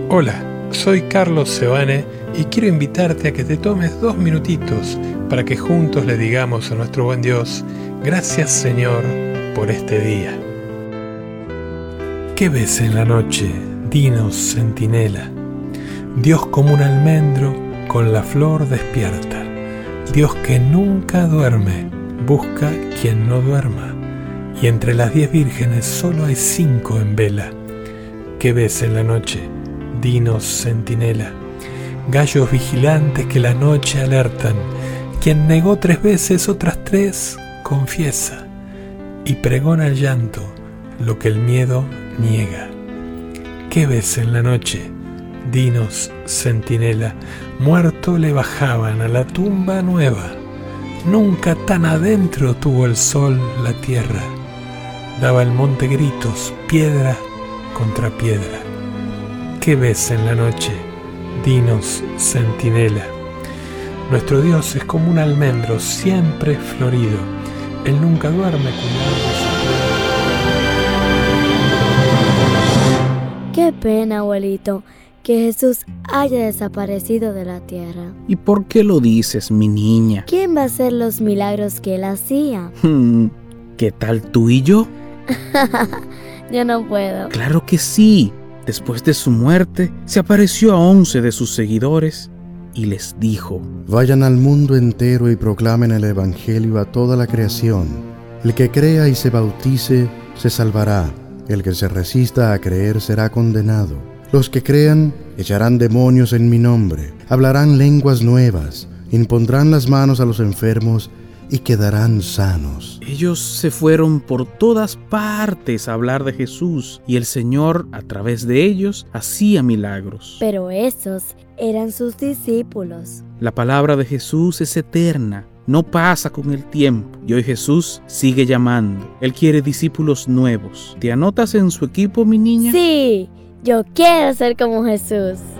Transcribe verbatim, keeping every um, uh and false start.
Hola, soy Carlos Sebane y quiero invitarte a que te tomes dos minutitos para que juntos le digamos a nuestro buen Dios, gracias Señor por este día. ¿Qué ves en la noche? Dinos, centinela. Dios como un almendro con la flor despierta. Dios que nunca duerme, busca quien no duerma. Y entre las diez vírgenes solo hay cinco en vela. ¿Qué ves en la noche? Dinos, centinela. Gallos vigilantes que la noche alertan. Quien negó tres veces, otras tres confiesa. Y pregona el llanto, lo que el miedo niega. ¿Qué ves en la noche? Dinos, centinela. Muerto le bajaban a la tumba nueva. Nunca tan adentro tuvo el sol la tierra. Daba el monte gritos, piedra contra piedra. ¿Qué ves en la noche? Dinos, centinela. Nuestro Dios es como un almendro siempre florido. Él nunca duerme cuidando su Qué pena, abuelito, que Jesús haya desaparecido de la tierra. ¿Y por qué lo dices, mi niña? ¿Quién va a hacer los milagros que él hacía? Hmm, ¿qué tal tú y yo? Yo no puedo. Claro que sí. Después de su muerte, se apareció a once de sus seguidores y les dijo: Vayan al mundo entero y proclamen el Evangelio a toda la creación. El que crea y se bautice, se salvará. El que se resista a creer será condenado. Los que crean, echarán demonios en mi nombre, hablarán lenguas nuevas, impondrán las manos a los enfermos y quedarán sanos. Ellos se fueron por todas partes a hablar de Jesús, y el Señor, a través de ellos, hacía milagros. Pero esos eran sus discípulos. La palabra de Jesús es eterna, no pasa con el tiempo, y hoy Jesús sigue llamando. Él quiere discípulos nuevos. ¿Te anotas en su equipo, mi niña? Sí, yo quiero ser como Jesús.